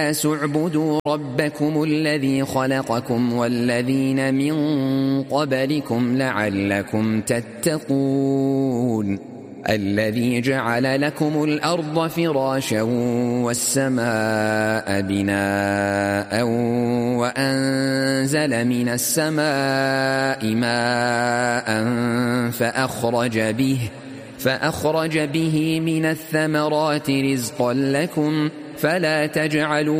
اعبدوا ربكم الذي خلقكم والذين من قبلكم لعلكم تتقون الذي جعل لكم الأرض فراشا والسماء بناء وأنزل من السماء ماء فأخرج به من الثمرات رزقا لكم فلا تجعلوا